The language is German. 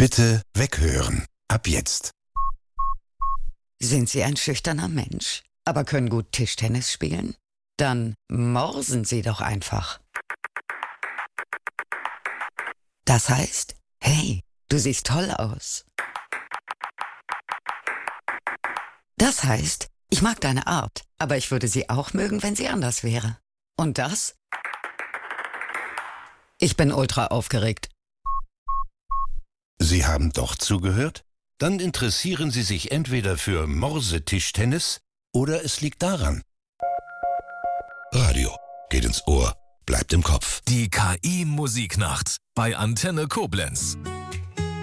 Bitte weghören. Ab jetzt. Sind Sie ein schüchterner Mensch, aber können gut Tischtennis spielen? Dann morsen Sie doch einfach. Das heißt, hey, du siehst toll aus. Das heißt, ich mag deine Art, aber ich würde sie auch mögen, wenn sie anders wäre. Und das? Ich bin ultra aufgeregt. Sie haben doch zugehört? Dann interessieren Sie sich entweder für Morsetischtennis oder es liegt daran. Radio geht ins Ohr, bleibt im Kopf. Die KI Musiknacht bei Antenne Koblenz.